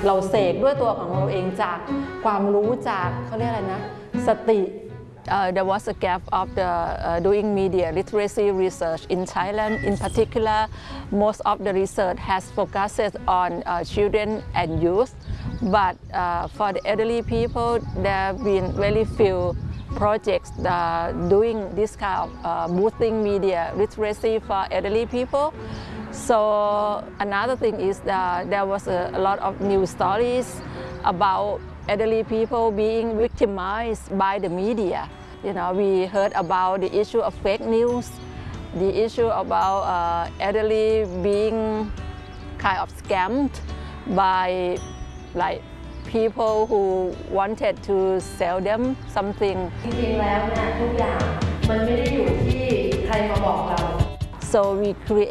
เราเสกด้วยตัวของเราเองจากความรู้จากเขาเรียกอะไรนะสติ There was a gap of the doing media literacy research in Thailand. In particular, most of the research has focused on children and youth. But for the elderly people, there have been very few projects doing this kind of boosting media literacy for elderly people. So another thing is that there was a lot of news stories about elderly people being victimized by the media. You know, we heard about the issue of fake news, the issue about elderly being kind of scammed by like people who wanted to sell them something. จริงๆแล้วเนี่ยทุกอย่างมันไม่ได้อยู่ที่ใครมาบอกเรา So we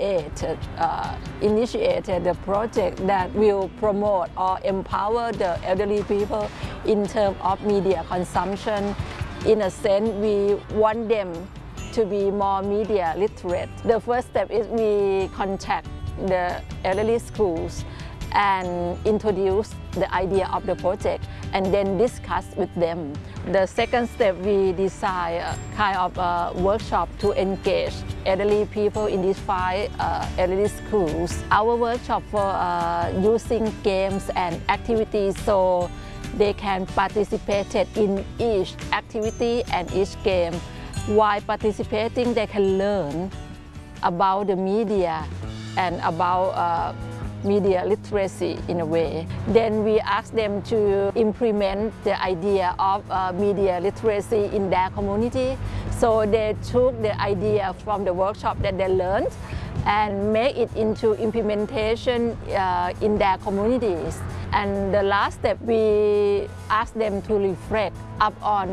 initiated the project that will promote or empower the elderly people in terms of media consumption. In a sense, we want them to be more media literate. The first step is we contact the elderly schools and introduce the idea of the project and then discuss with them. The second step, we design a kind of a workshop to engage elderly people in these 5 elderly schools. Our workshop for using games and activities so they can participate in each activity and each game. While participating, they can learn about the media and about media literacy in a way. Then we ask them to implement the idea of media literacy in their community. So they took the idea from the workshop that they learned and make it into implementation in their communities. And the last step, we ask them to reflect upon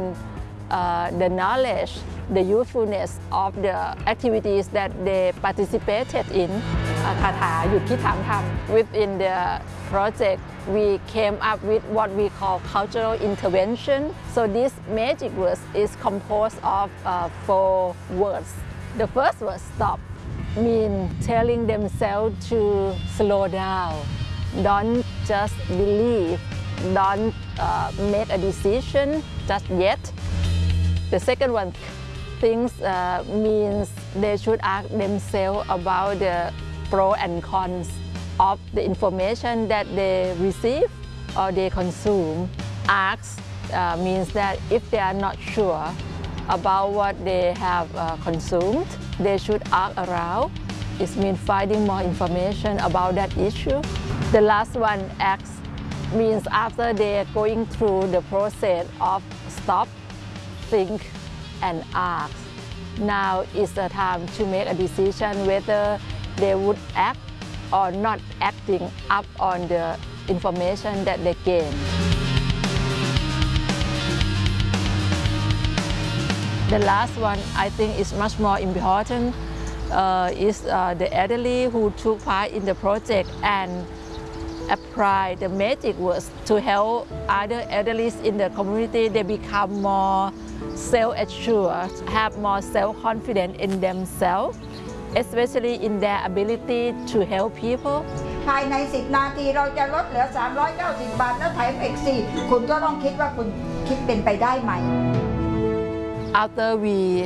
the knowledge, the usefulness of the activities that they participated in. คาถาหยุดคิดถามทำ Within the project, we came up with what we call cultural intervention. So this magic words is composed of 4 words. The first word, stop, mean telling themselves to slow down. Don't just believe, don't make a decision just yet. The second one, things means they should ask themselves about the pros and cons of the information that they receive or they consume. Ask means that if they are not sure about what they have consumed, they should ask around. It means finding more information about that issue. The last one, act, means after they are going through the process of stop, think, and ask. Now is the time to make a decision whether they would act or not acting up on the information that they gain. The last one, I think, is much more important. Is the elderly who took part in the project and apply the magic words to help other elderly in the community. They become more self-assured, have more self-confidence in themselves, especially in their ability to help people. ภายใน10 นาทีเราจะลดเหลือ390 บาทแล้วแถมอีก4คุณก็ต้องคิดว่าคุณคิดเป็นไปได้ไหม After we